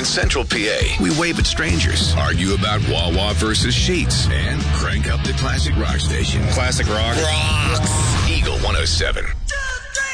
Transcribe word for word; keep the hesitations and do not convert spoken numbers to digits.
In Central P A, we wave at strangers, argue about Wawa versus Sheets, and crank up the classic rock station. Classic rock. Rocks. Eagle one oh seven.